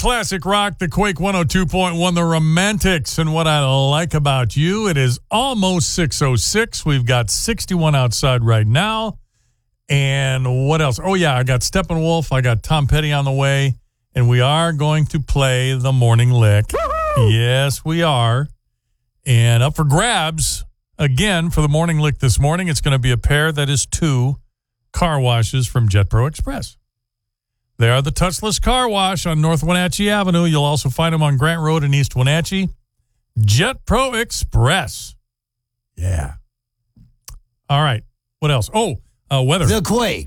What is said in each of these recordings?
classic rock, the Quake 102.1, the Romantics. And what I like about you, it is almost 6:06. We've got 61 outside right now. And what else? Oh, yeah, I got Steppenwolf. I got Tom Petty on the way. And we are going to play the morning lick. Woo-hoo! Yes, we are. And up for grabs, again, for the morning lick this morning, it's going to be a pair that is 2 car washes from JetPro Express. They are the touchless car wash on North Wenatchee Avenue. You'll also find them on Grant Road in East Wenatchee. JetPro Express. Yeah. All right. What else? Oh, weather. The Quake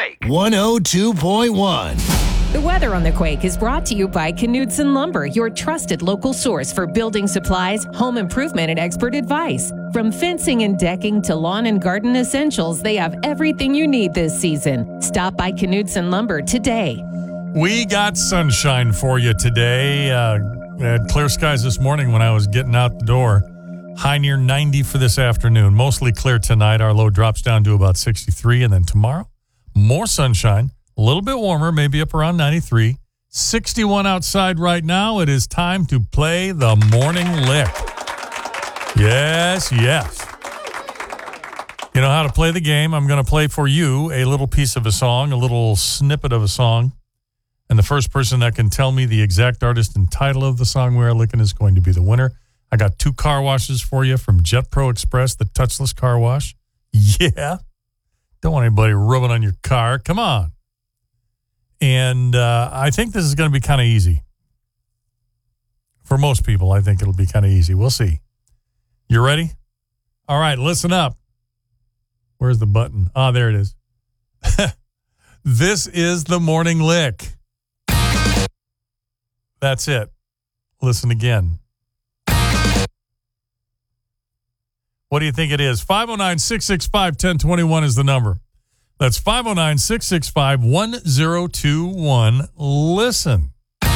102.1. The weather on The Quake is brought to you by Knudsen Lumber, your trusted local source for building supplies, home improvement, and expert advice. From fencing and decking to lawn and garden essentials, they have everything you need this season. Stop by Knudsen Lumber today. We got sunshine for you today. Had clear skies this morning when I was getting out the door. High near 90 for this afternoon. Mostly clear tonight. Our low drops down to about 63. And then tomorrow, more sunshine. A little bit warmer, maybe up around 93. 61 outside right now. It is time to play the morning lick. Yes, yes. You know how to play the game. I'm going to play for you a little piece of a song, a little snippet of a song. And the first person that can tell me the exact artist and title of the song we are licking is going to be the winner. I got 2 car washes for you from JetPro Express, the touchless car wash. Yeah. Don't want anybody rubbing on your car. Come on. And I think this is going to be kind of easy. For most people, I think it'll be kind of easy. We'll see. You ready? All right, listen up. Where's the button? Ah, there it is. This is the morning lick. That's it. Listen again. What do you think it is? 509-665-1021 is the number. That's 509-665-1021. Listen.